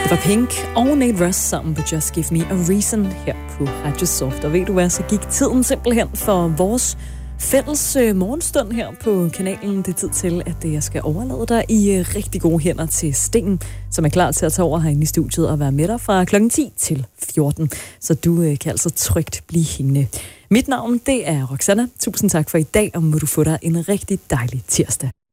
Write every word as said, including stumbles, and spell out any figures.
Det var Pink og Nate Russ sammen på Just Give Me a Reason her på Radio Soft. Og ved du hvad, så gik tiden simpelthen for vores fælles øh, morgenstund her på kanalen. Det er tid til, at jeg skal overlade dig i øh, rigtig gode hænder til Sten, som er klar til at tage over herinde i studiet og være med dig fra klokken ti til fjorten. Så du øh, kan altså trygt blive hængende. Mit navn, det er Roxanna. Tusind tak for i dag, og må du få dig en rigtig dejlig tirsdag.